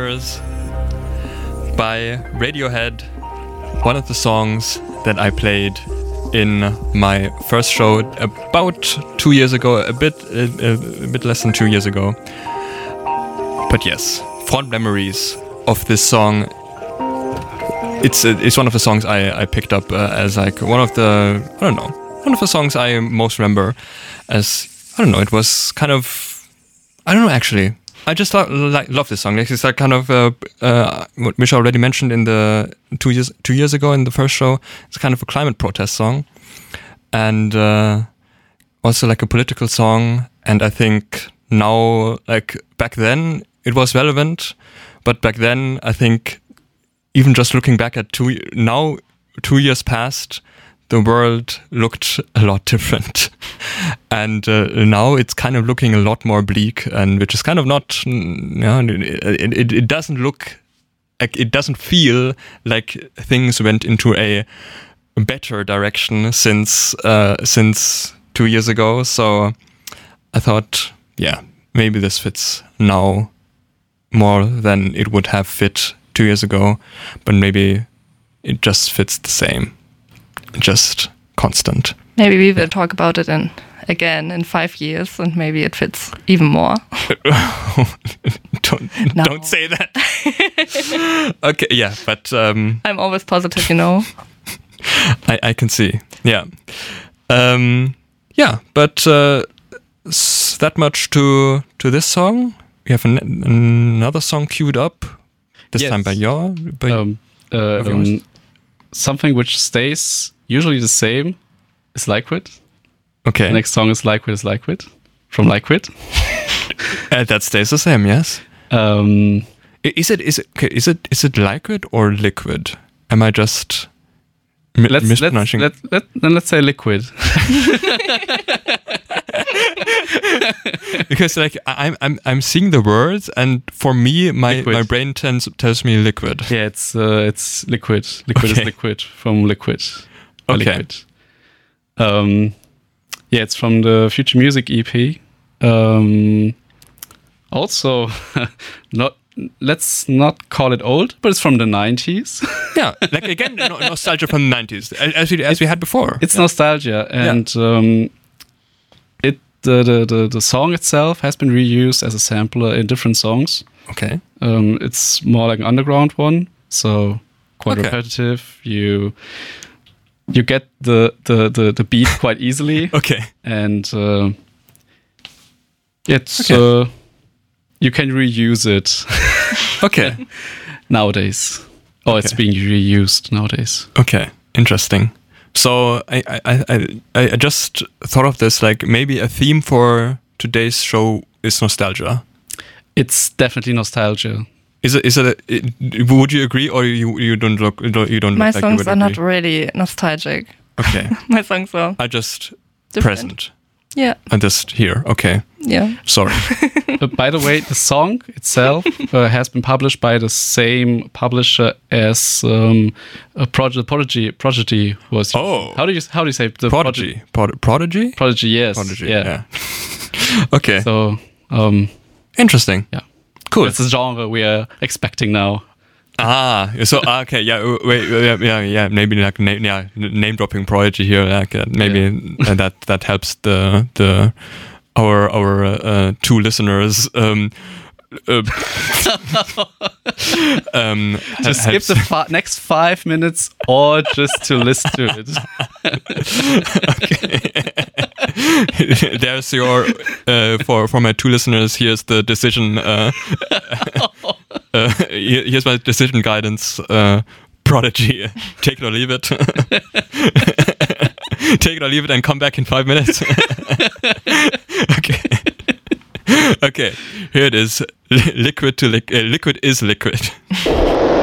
Flowers by Radiohead, one of the songs that I played in my first show about 2 years ago, a bit less than 2 years ago. But yes, fond memories of this song. It's one of the songs I picked up as like one of the songs I most remember as, I don't know, it was kind of, I don't know actually. I just love this song. It's like kind of what Misha already mentioned in the 2 years ago in the first show. It's kind of a climate protest song, and also like a political song. And I think now, like back then, it was relevant, but back then, I think even just looking back at 2 years past, the world looked a lot different. And now it's kind of looking a lot more bleak, and which is kind of not, it doesn't look, like, it doesn't feel like things went into a better direction since 2 years ago. So I thought, yeah, maybe this fits now more than it would have fit 2 years ago, but maybe it just fits the same. Just constant. Maybe we will talk about it again in 5 years, and maybe it fits even more. Don't say that. Okay, yeah, but I'm always positive, you know. I can see. Yeah, yeah, but that much to this song. We have another song queued up. This time by yours. Something which stays usually the same is Liquid. Okay. The next song is Liquid from Liquid. That stays the same, yes. Is it Liquid or Liquid? Am I just mispronouncing? Let's say Liquid. Because like I'm seeing the words, and for me my brain tells me liquid. Yeah, it's liquid. Liquid is liquid from Liquid. Okay. Liquid. Yeah, it's from the Future Music EP. Also, let's not call it old, but it's from the 90s. Yeah, like again, nostalgia from the 90s, as we had before. It's nostalgia, and the song itself has been reused as a sampler in different songs. Okay. It's more like an underground one, so quite repetitive. You get the beat quite easily. Okay. And it's you can reuse it. Okay. Nowadays. Or it's being reused nowadays. Okay. Interesting. So I just thought of this, like maybe a theme for today's show is nostalgia. It's definitely nostalgia. Is it? Would you agree, or you don't look? You don't. My look like you songs would are agree? not really nostalgic. Okay. My songs are just different. present. Yeah. And just here. Okay. Yeah. Sorry. By the way, the song itself has been published by the same publisher as Prodigy was. Oh. How do you say the Prodigy? Prodigy? Prodigy, yes. Prodigy. Yeah. Okay. So interesting. Yeah. Cool. That's the genre we are expecting now. So okay, yeah, wait, yeah, maybe like name dropping Prodigy here, like maybe that helps our two listeners. To skip the next 5 minutes, or just to listen to it. Okay. There's your for my two listeners. Here's the decision. Here's my decision guidance. Prodigy, take it or leave it. Take it or leave it, and come back in 5 minutes. Okay. Okay. Here it is. Liquid is liquid.